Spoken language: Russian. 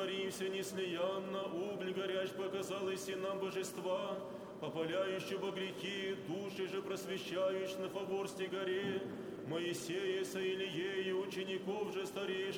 Воцарився неслиянно, угль горяч показалось и нам божества, попаляющего грехи, души же просвещающих на Фаворской горе, Моисея с Илией, учеников же старейших,